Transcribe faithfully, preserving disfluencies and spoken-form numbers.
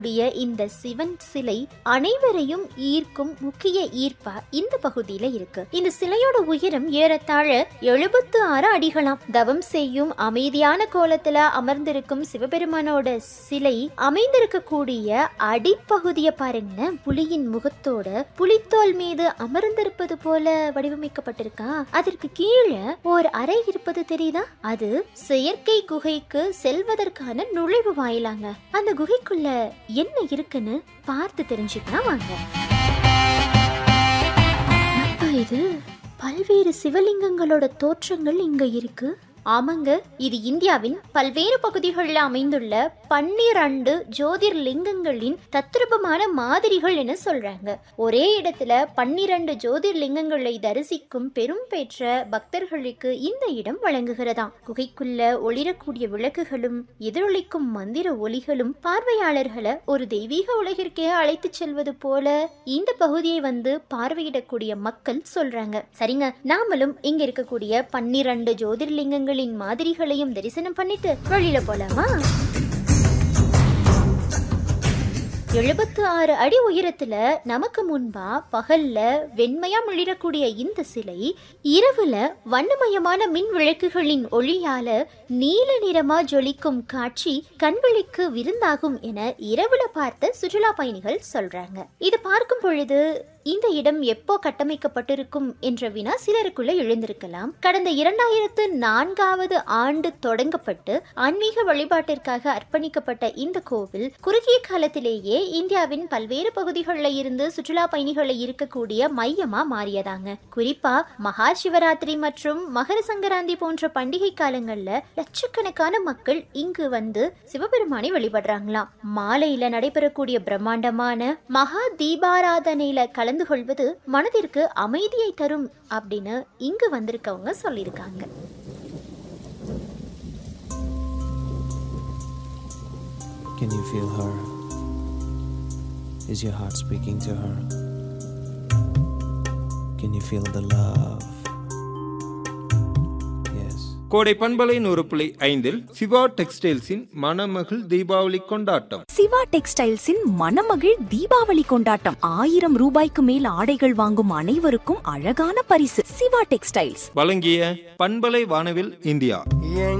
இந்த சிவன் சிலை அனைவரையும் ஈர்க்கும் முக்கிய ஈர்ப்பா இந்த பகுதியில இருக்கு. இந்த சிலையோட உயரம் ஏறத்தாழ எழுபத்து ஆறு அடிகளாம். தவம் செய்யும் அமைதியான கோலத்துல அமர்ந்திருக்கும் சிவபெருமானோட சிலை அமைந்திருக்கக்கூடிய அடிப்பகுதியை பாருங்க, புலியின் முகத்தோட புலித்தோல் மீது அமர்ந்திருப்பது போல வடிவமைக்கப்பட்டிருக்கா. அதற்கு கீழே ஒரு அறை இருப்பது தெரியுதா? அது செயற்கை குகைக்கு செல்வதற்கான நுழைவு வாயிலாங்க. அந்த குகைக்குள்ள என்ன இருக்குன்னு பார்த்து தெரிஞ்சுக்கலாம் வாங்க. இது பல்வேறு சிவலிங்கங்களோட தோற்றங்கள் இங்க இருக்கு. ஆமாங்க, இது இந்தியாவின் பல்வேறு பகுதிகளில் அமைந்துள்ள பன்னிரண்டு ஜோதிர்லிங்கங்களின் தத்ரூபமான மாதிரிகள் என சொல்றாங்க. ஒரே இடத்துல பன்னிரண்டு ஜோதிர்லிங்கங்களை தரிசிக்கும் பெரும் பெற்ற பக்தர்களுக்கு இந்த இடம் வழங்குகிறதாம். குகைக்குள்ள ஒளிரக்கூடிய விளக்குகளும் எதிரொலிக்கும் மந்திர ஒலிகளும் பார்வையாளர்களை ஒரு தெய்வீக உலகிற்கே அழைத்து செல்வது போல இந்த பகுதியை வந்து பார்வையிடக்கூடிய மக்கள் சொல்றாங்க. சரிங்க, நாமளும் இங்க இருக்கக்கூடிய பன்னிரண்டு ஜோதிர்லிங்கங்கள் மாதிரிகளையும் தரிசனம் பண்ணிட்டு வெளியில போலாமா? எழுபத்து ஆறு அடி உயரத்துல நமக்கு முன்பா பகல்ல வெண்மையா மிளிரக்கூடிய இந்த சிலை இரவுல வண்ணமயமான மின் விளக்குகளின் ஒளியால நீல நிறமா ஜொலிக்கும் காட்சி கண்களுக்கு விருந்தாகும் என இரவுல பார்த்த சுற்றுலா பயணிகள் சொல்றாங்க. இது பார்க்கும் பொழுது இந்த இடம் எப்போ கட்டமைக்கப்பட்டிருக்கும் என்ற வினா சிலருக்குள்ள எழுந்திருக்கலாம். கடந்த இரண்டாயிரத்து நான்காவது ஆண்டு தொடங்கப்பட்டு ஆன்மீக வழிபாட்டிற்காக அர்ப்பணிக்கப்பட்ட இந்த கோவில் குறுகிய காலத்திலேயே இந்தியாவின் பல்வேறு பகுதிகளில் இருந்து சுற்றுலா பயணிகளை இருக்கக்கூடிய மையமா மாறியதாங்க. குறிப்பா மகா சிவராத்திரி மற்றும் மகர சங்கராந்தி போன்ற பண்டிகை காலங்கள்ல லட்சக்கணக்கான மக்கள் இங்கு வந்து சிவபெருமானை வழிபடுறாங்களாம். மாலையில நடைபெறக்கூடிய பிரம்மாண்டமான மகா தீபாராதனையில கலந்து கொள்வது மனதிற்கு அமைதியை தரும் அப்படின்னு இங்கு வந்திருக்கவங்க சொல்லியிருக்காங்க. Can you feel her? Is your heart speaking to her? Can you feel the love? Yes. கோடை பண்பலை நூறு புள்ளி ஐந்தில் சிவா டெக்ஸ்டைல்ஸின் மணமகள் தீபாவளி கொண்டாட்டம். சிவா டெக்ஸ்டைல்ஸின் மணமகள் தீபாவளி கொண்டாட்டம். ஆயிரம் ரூபாய்க்கு மேல் ஆடைகள் வாங்கும் அனைவருக்கும் அழகான பரிசு. சிவா டெக்ஸ்டைல்ஸ் வழங்கிய பண்பலை வானவில் இந்தியா.